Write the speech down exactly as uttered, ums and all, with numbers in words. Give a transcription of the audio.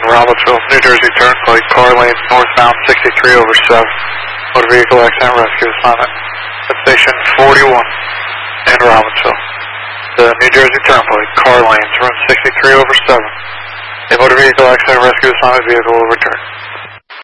Robbinsville, New Jersey Turnpike, car lane northbound sixty-three over seven. Motor vehicle accident rescue assignment at station forty-one in Robbinsville. The New Jersey Turnpike, car lanes, room sixty-three over seven. A motor vehicle accident rescue assignment vehicle will return.